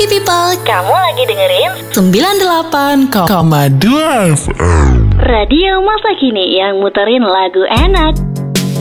Hai people, Kamu lagi dengerin 98,2 2 FM. Radio Masa Kini yang muterin lagu enak.